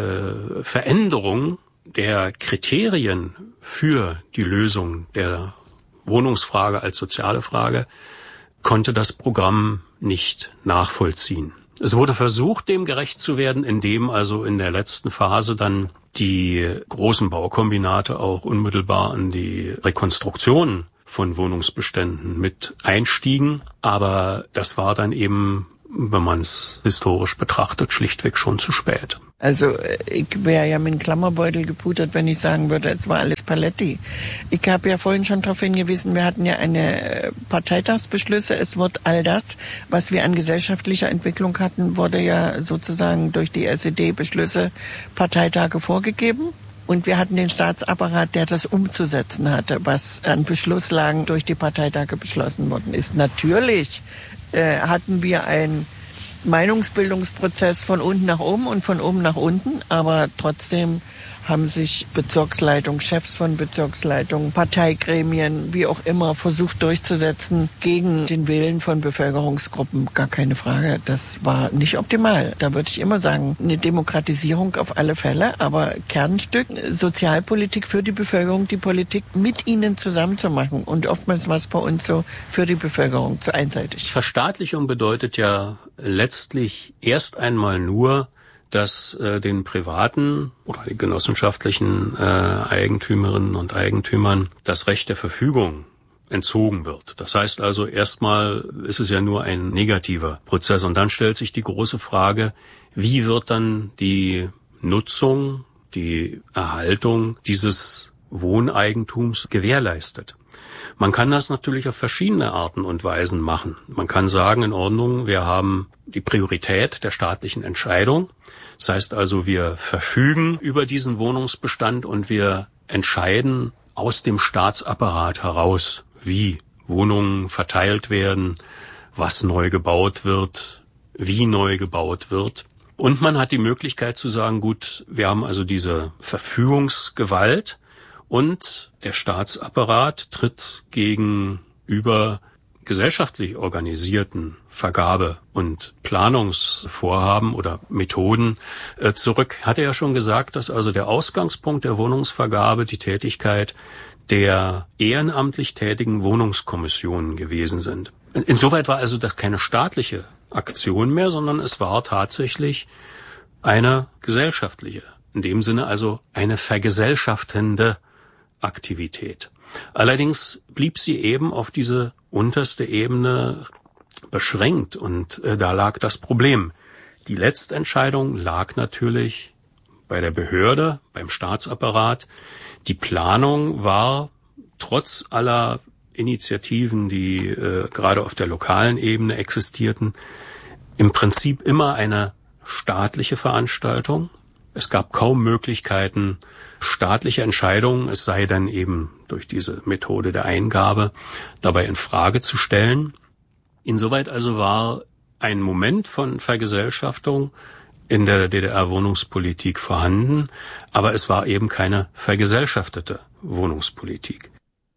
Veränderung der Kriterien für die Lösung der Wohnungsfrage als soziale Frage konnte das Programm nicht nachvollziehen. Es wurde versucht, dem gerecht zu werden, indem also in der letzten Phase dann die großen Baukombinate auch unmittelbar an die Rekonstruktion von Wohnungsbeständen mit einstiegen. Aber das war dann eben, wenn man es historisch betrachtet, schlichtweg schon zu spät. Also ich wäre ja mit dem Klammerbeutel gepudert, wenn ich sagen würde, es war alles Paletti. Ich habe ja vorhin schon darauf hingewiesen, wir hatten ja eine Parteitagsbeschlüsse. Es wird all das, was wir an gesellschaftlicher Entwicklung hatten, wurde ja sozusagen durch die SED-Beschlüsse Parteitage vorgegeben. Und wir hatten den Staatsapparat, der das umzusetzen hatte, was an Beschlusslagen durch die Parteitage beschlossen worden ist. Natürlich hatten wir einen Meinungsbildungsprozess von unten nach oben und von oben nach unten, aber trotzdem haben sich Bezirksleitungen, Chefs von Bezirksleitungen, Parteigremien, wie auch immer, versucht durchzusetzen gegen den Willen von Bevölkerungsgruppen. Gar keine Frage, das war nicht optimal. Da würde ich immer sagen, eine Demokratisierung auf alle Fälle, aber Kernstück, Sozialpolitik für die Bevölkerung, die Politik mit ihnen zusammen zu machen. Und oftmals war es bei uns so für die Bevölkerung zu einseitig. Verstaatlichung bedeutet ja letztlich erst einmal nur, dass den privaten oder den genossenschaftlichen Eigentümerinnen und Eigentümern das Recht der Verfügung entzogen wird. Das heißt also, erstmal ist es ja nur ein negativer Prozess. Und dann stellt sich die große Frage, wie wird dann die Nutzung, die Erhaltung dieses Wohneigentums gewährleistet? Man kann das natürlich auf verschiedene Arten und Weisen machen. Man kann sagen, in Ordnung, wir haben die Priorität der staatlichen Entscheidung. Das heißt also, wir verfügen über diesen Wohnungsbestand und wir entscheiden aus dem Staatsapparat heraus, wie Wohnungen verteilt werden, was neu gebaut wird, wie neu gebaut wird. Und man hat die Möglichkeit zu sagen, gut, wir haben also diese Verfügungsgewalt und der Staatsapparat tritt gegenüber gesellschaftlich organisierten Vergabe- und Planungsvorhaben oder Methoden zurück. Hatte ja schon gesagt, dass also der Ausgangspunkt der Wohnungsvergabe die Tätigkeit der ehrenamtlich tätigen Wohnungskommissionen gewesen sind. Insoweit war also das keine staatliche Aktion mehr, sondern es war tatsächlich eine gesellschaftliche, in dem Sinne also eine vergesellschaftende Aktivität. Allerdings blieb sie eben auf diese unterste Ebene beschränkt und da lag das Problem. Die Letztentscheidung lag natürlich bei der Behörde, beim Staatsapparat. Die Planung war trotz aller Initiativen, die gerade auf der lokalen Ebene existierten, im Prinzip immer eine staatliche Veranstaltung. Es gab kaum Möglichkeiten, staatliche Entscheidungen, es sei denn eben durch diese Methode der Eingabe, dabei in Frage zu stellen. Insoweit also war ein Moment von Vergesellschaftung in der DDR-Wohnungspolitik vorhanden, aber es war eben keine vergesellschaftete Wohnungspolitik.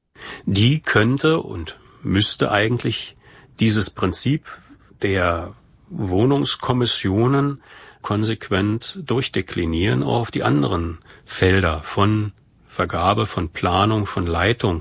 Die könnte und müsste eigentlich dieses Prinzip der Wohnungskommissionen konsequent durchdeklinieren, auch auf die anderen Felder von Vergabe, von Planung, von Leitung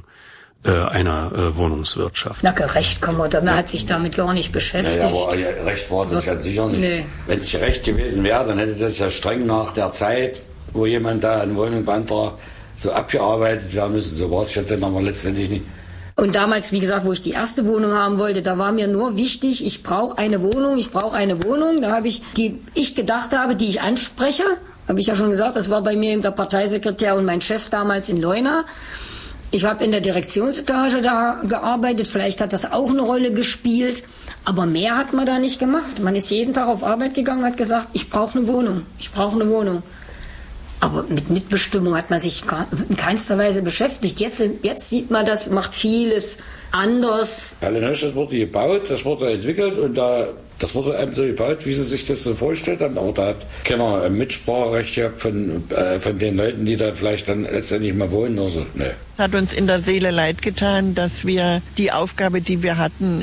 einer Wohnungswirtschaft. Na, gerecht kann man, man hat sich damit gar nicht beschäftigt. Ja, aber recht war das ja sicher nicht. Nee. Wenn es gerecht gewesen wäre, dann hätte das ja streng nach der Zeit, wo jemand da eine Wohnung beantragt, so abgearbeitet werden müssen. So war es ja dann aber letztendlich nicht. Und damals, wie gesagt, wo ich die erste Wohnung haben wollte, da war mir nur wichtig, ich brauche eine Wohnung. Da habe ich, die ich gedacht habe, die ich anspreche, habe ich ja schon gesagt, das war bei mir eben der Parteisekretär und mein Chef damals in Leuna. Ich habe in der Direktionsetage da gearbeitet, vielleicht hat das auch eine Rolle gespielt, aber mehr hat man da nicht gemacht. Man ist jeden Tag auf Arbeit gegangen und hat gesagt, ich brauche eine Wohnung. Aber mit Mitbestimmung hat man sich in keinster Weise beschäftigt. Jetzt sieht man, das macht vieles anders. Das wurde gebaut, das wurde entwickelt und das wurde eben so gebaut, wie sie sich das so vorgestellt haben. Aber da hat keiner ein Mitspracherecht gehabt von den Leuten, die da vielleicht dann letztendlich mal wohnen oder so. Nee. Hat uns in der Seele leid getan, dass wir die Aufgabe, die wir hatten,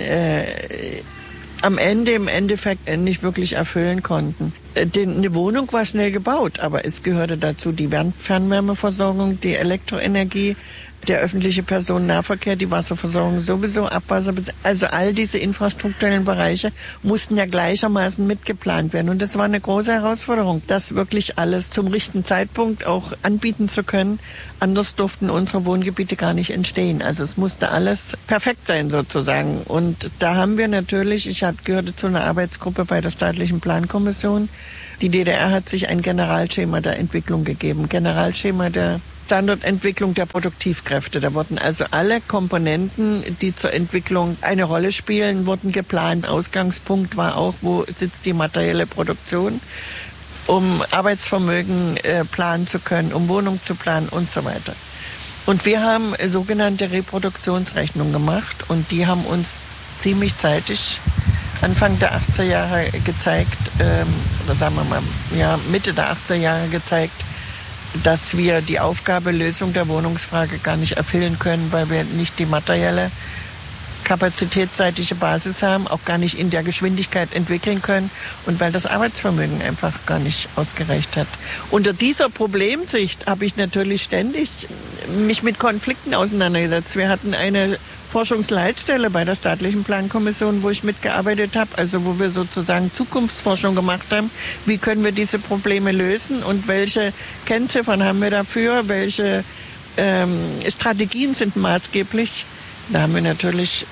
im Endeffekt nicht wirklich erfüllen konnten. Eine Wohnung war schnell gebaut, aber es gehörte dazu die Fernwärmeversorgung, die Elektroenergie, der öffentliche Personennahverkehr, die Wasserversorgung sowieso, Abwasser, also all diese infrastrukturellen Bereiche mussten ja gleichermaßen mitgeplant werden. Und das war eine große Herausforderung, das wirklich alles zum richtigen Zeitpunkt auch anbieten zu können. Anders durften unsere Wohngebiete gar nicht entstehen. Also es musste alles perfekt sein sozusagen. Und da haben wir natürlich, gehörte zu einer Arbeitsgruppe bei der staatlichen Plankommission, Die DDR hat sich ein Generalschema der Entwicklung gegeben, Generalschema der Standortentwicklung der Produktivkräfte. Da wurden also alle Komponenten, die zur Entwicklung eine Rolle spielen, wurden geplant. Ausgangspunkt war auch, wo sitzt die materielle Produktion, um Arbeitsvermögen planen zu können, um Wohnung zu planen und so weiter. Und wir haben sogenannte Reproduktionsrechnungen gemacht und die haben uns ziemlich zeitig, Anfang der 80er Jahre gezeigt, oder sagen wir mal, ja, Mitte der 80er Jahre gezeigt, dass wir die Aufgabe Lösung der Wohnungsfrage gar nicht erfüllen können, weil wir nicht die materielle kapazitätsseitige Basis haben, auch gar nicht in der Geschwindigkeit entwickeln können und weil das Arbeitsvermögen einfach gar nicht ausgereicht hat. Unter dieser Problemsicht habe ich natürlich ständig mich mit Konflikten auseinandergesetzt. Wir hatten eine Forschungsleitstelle bei der Staatlichen Plankommission, wo ich mitgearbeitet habe, also wo wir sozusagen Zukunftsforschung gemacht haben. Wie können wir diese Probleme lösen und welche Kennziffern haben wir dafür? Welche Strategien sind maßgeblich? Da haben wir natürlich,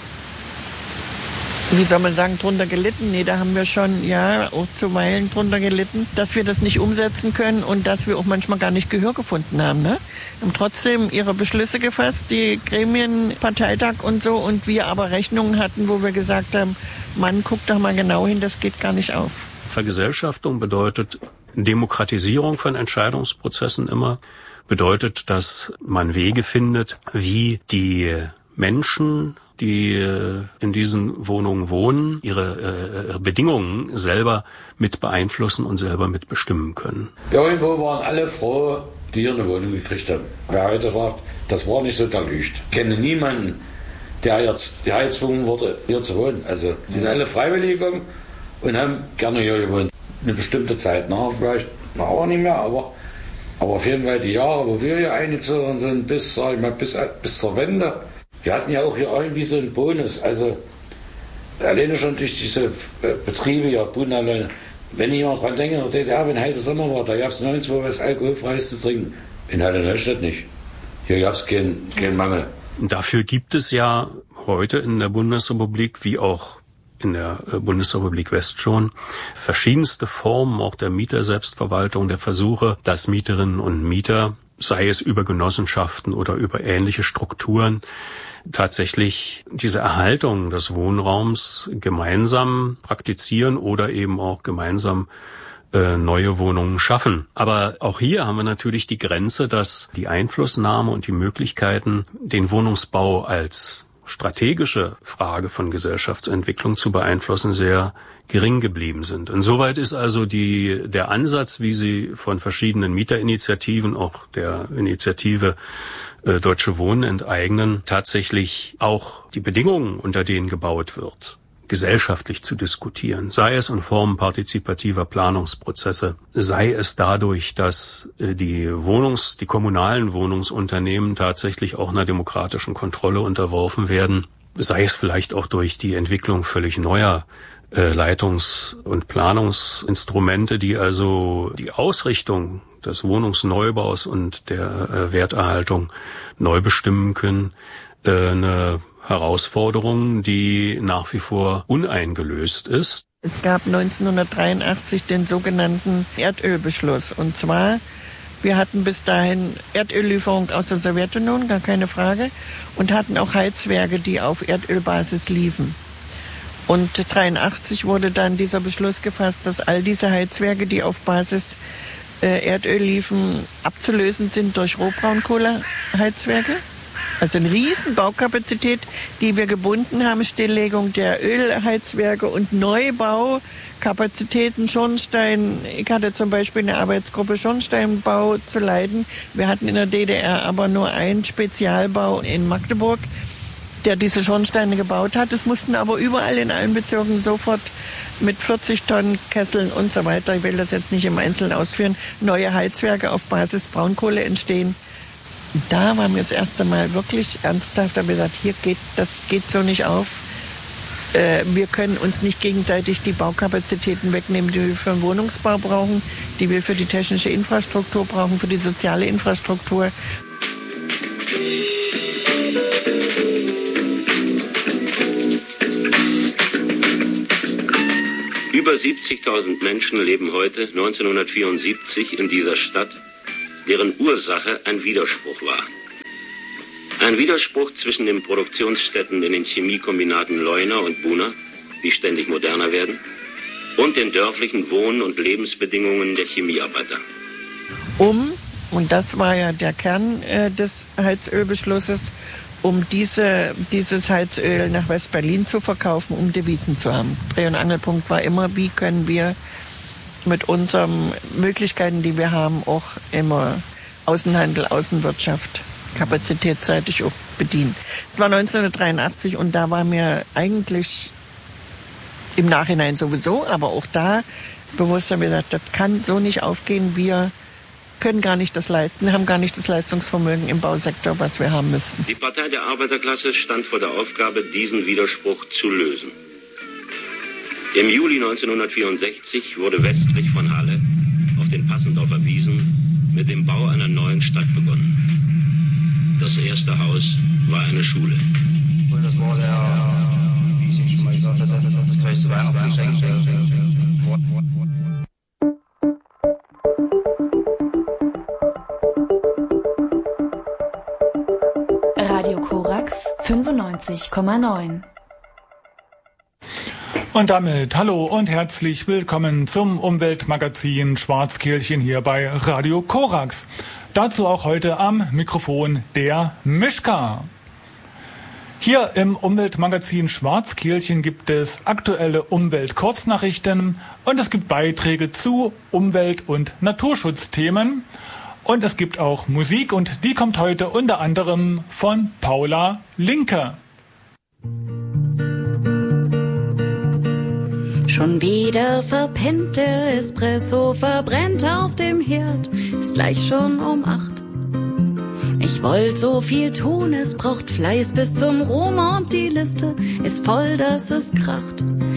wie soll man sagen, drunter gelitten. Nee, da haben wir schon, ja, auch zuweilen drunter gelitten, dass wir das nicht umsetzen können und dass wir auch manchmal gar nicht Gehör gefunden haben. Ne? Haben trotzdem ihre Beschlüsse gefasst, die Gremien, Parteitag und so, und wir aber Rechnungen hatten, wo wir gesagt haben, Mann, guck doch mal genau hin, das geht gar nicht auf. Vergesellschaftung bedeutet Demokratisierung von Entscheidungsprozessen immer, bedeutet, dass man Wege findet, wie die Menschen, die in diesen Wohnungen wohnen, ihre Bedingungen selber mit beeinflussen und selber mitbestimmen können. Irgendwo waren alle froh, die hier eine Wohnung gekriegt haben. Wer heute sagt, das war nicht so, der lügt. Ich kenne niemanden, der gezwungen wurde, hier zu wohnen. Also die sind alle freiwillig gekommen und haben gerne hier gewohnt. Eine bestimmte Zeit nach, vielleicht auch nicht mehr, aber auf jeden Fall die Jahre, wo wir hier eingezogen sind, bis zur Wende. Wir hatten ja auch hier irgendwie so einen Bonus, also alleine schon durch diese Betriebe, ja, Bodenanlagen. Wenn ich mal dran denke, in der DDR, wenn heißer Sommer war, da gab es nirgendwo was Alkoholfreies zu trinken. In Halle-Neustadt nicht. Hier gab es keinen Mangel. Dafür gibt es ja heute in der Bundesrepublik, wie auch in der Bundesrepublik West schon, verschiedenste Formen auch der Mieterselbstverwaltung, der Versuche, dass Mieterinnen und Mieter, sei es über Genossenschaften oder über ähnliche Strukturen, tatsächlich diese Erhaltung des Wohnraums gemeinsam praktizieren oder eben auch gemeinsam neue Wohnungen schaffen. Aber auch hier haben wir natürlich die Grenze, dass die Einflussnahme und die Möglichkeiten, den Wohnungsbau als strategische Frage von Gesellschaftsentwicklung zu beeinflussen, sehr gering geblieben sind. Insoweit ist also der Ansatz, wie sie von verschiedenen Mieterinitiativen, auch der Initiative Deutsche Wohnen enteignen, tatsächlich auch die Bedingungen, unter denen gebaut wird, gesellschaftlich zu diskutieren, sei es in Form partizipativer Planungsprozesse, sei es dadurch, dass die kommunalen Wohnungsunternehmen tatsächlich auch einer demokratischen Kontrolle unterworfen werden, sei es vielleicht auch durch die Entwicklung völlig neuer Leitungs- und Planungsinstrumente, die also die Ausrichtung des Wohnungsneubaus und der Werterhaltung neu bestimmen können, eine Herausforderung, die nach wie vor uneingelöst ist. Es gab 1983 den sogenannten Erdölbeschluss. Und zwar, wir hatten bis dahin Erdöllieferung aus der Sowjetunion, gar keine Frage, und hatten auch Heizwerke, die auf Erdölbasis liefen. Und 1983 wurde dann dieser Beschluss gefasst, dass all diese Heizwerke, die auf Basis Erdöl liefen, abzulösen sind durch Rohbraunkohleheizwerke. Also eine riesen Baukapazität, die wir gebunden haben, Stilllegung der Ölheizwerke und Neubaukapazitäten, Schornstein. Ich hatte zum Beispiel eine Arbeitsgruppe Schornsteinbau zu leiten. Wir hatten in der DDR aber nur einen Spezialbau in Magdeburg, der diese Schornsteine gebaut hat. Es mussten aber überall in allen Bezirken sofort mit 40 Tonnen Kesseln und so weiter, ich will das jetzt nicht im Einzelnen ausführen, neue Heizwerke auf Basis Braunkohle entstehen. Und da war mir das erste Mal wirklich ernsthaft, da habe ich gesagt, das geht so nicht auf. Wir können uns nicht gegenseitig die Baukapazitäten wegnehmen, die wir für den Wohnungsbau brauchen, die wir für die technische Infrastruktur brauchen, für die soziale Infrastruktur. Über 70.000 Menschen leben heute, 1974, in dieser Stadt, deren Ursache ein Widerspruch war. Ein Widerspruch zwischen den Produktionsstätten in den Chemiekombinaten Leuna und Buna, die ständig moderner werden, und den dörflichen Wohn- und Lebensbedingungen der Chemiearbeiter. Und das war ja der Kern des Heizölbeschlusses, dieses Heizöl nach West-Berlin zu verkaufen, um Devisen zu haben. Dreh- und Angelpunkt war immer, wie können wir mit unseren Möglichkeiten, die wir haben, auch immer Außenhandel, Außenwirtschaft kapazitätsseitig auch bedienen. Es war 1983 und da war mir eigentlich im Nachhinein sowieso, aber auch da bewusst haben wir gesagt, das kann so nicht aufgehen, wir können gar nicht das leisten, haben gar nicht das Leistungsvermögen im Bausektor, was wir haben müssten. Die Partei der Arbeiterklasse stand vor der Aufgabe, diesen Widerspruch zu lösen. Im Juli 1964 wurde westlich von Halle auf den Passendorfer Wiesen mit dem Bau einer neuen Stadt begonnen. Das erste Haus war eine Schule. Und das war wie ich schon mal gesagt hatte, das größte Weihnachtsgeschenk. Radio Korax 95,9. Und damit hallo und herzlich willkommen zum Umweltmagazin Schwarzkehlchen hier bei Radio Korax. Dazu auch heute am Mikrofon der Mischka. Hier im Umweltmagazin Schwarzkehlchen gibt es aktuelle Umweltkurznachrichten und es gibt Beiträge zu Umwelt- und Naturschutzthemen. Und es gibt auch Musik und die kommt heute unter anderem von Paula Linke. Schon wieder verpennte Espresso verbrennt auf dem Herd, ist gleich schon um 8. Ich wollte so viel tun, es braucht Fleiß bis zum Ruhm und die Liste ist voll, dass es kracht.